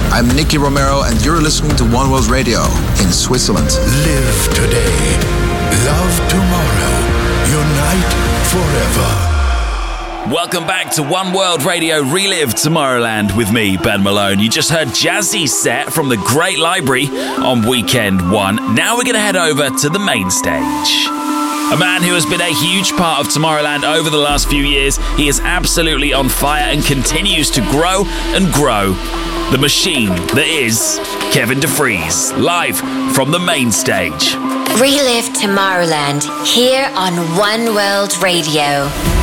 I'm Nicky Romero and you're listening to One World Radio in Switzerland. Live today, love tomorrow, unite forever. Welcome back to One World Radio Relive Tomorrowland with me, Ben Malone. You just heard Jazzy's set from the Great Library on Weekend 1. Now we're going to head over to the main stage. A man who has been a huge part of Tomorrowland over the last few years. He is absolutely on fire and continues to grow and grow. The machine that is Kevin DeFries, live from the main stage. Relive Tomorrowland here on One World Radio.